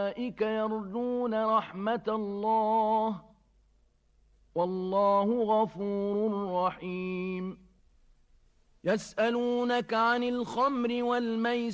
أولئك يرجون رحمة الله والله غفور رحيم يسألونك عن الخمر والميسر